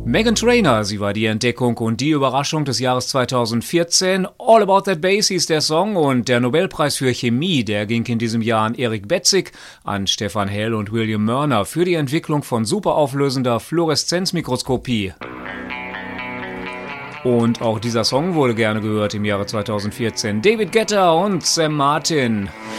Meghan Trainor, sie war die Entdeckung und die Überraschung des Jahres 2014. All About That Bass hieß der Song und der Nobelpreis für Chemie, der ging in diesem Jahr an Erik Betzig, an Stefan Hell und William Mörner für die Entwicklung von superauflösender Fluoreszenzmikroskopie. Und auch dieser Song wurde gerne gehört im Jahre 2014. David Guetta und Sam Martin.